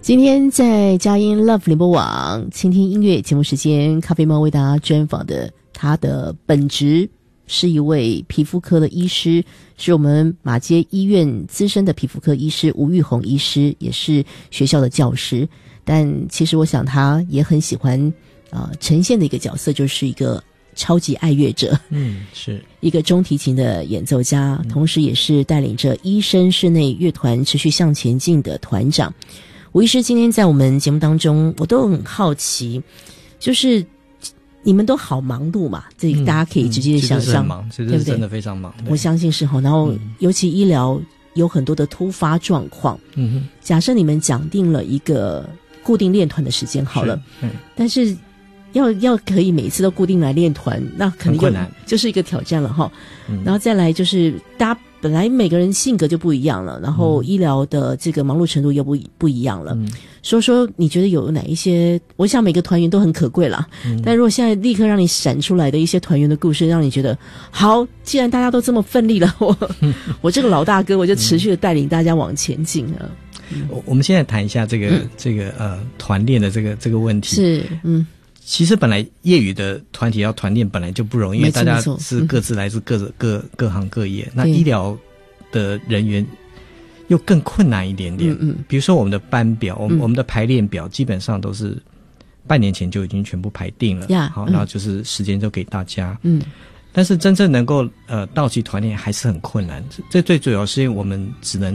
今天在佳音 Love 联播网倾听音乐节目时间，咖啡猫为大家专访的他的本职是一位皮肤科的医师，是我们马偕医院资深的皮肤科医师吴玉红医师，也是学校的教师。但其实我想他也很喜欢呈现的一个角色，就是一个超级爱乐者， 是一个中提琴的演奏家，同时也是带领着医生室内乐团持续向前进的团长。吴医师今天在我们节目当中，我都很好奇，就是你们都好忙碌嘛，这大家可以直接想象， 对不对？真的非常忙， 我相信是齁。然后尤其医疗有很多的突发状况，假设你们讲定了一个固定练团的时间好了，但是要可以每次都固定来练团，那可能困难， 就是一个挑战了齁。然后再来就是大家本来每个人性格就不一样了，然后医疗的这个忙碌程度又不一样了。说你觉得有哪一些？我想每个团员都很可贵啦，但如果现在立刻让你闪出来的一些团员的故事，让你觉得好，既然大家都这么奋力了，我这个老大哥我就持续的带领大家往前进了。 我们现在谈一下这个团练的这个问题。 是其实本来业余的团体要团练本来就不容易，因为大家是各自来自各行各业，那医疗的人员又更困难一点点。比如说我们的班表，我们的排练表基本上都是半年前就已经全部排定了，好，然后就是时间就给大家。但是真正能够到齐团练还是很困难，这最主要是因为我们只能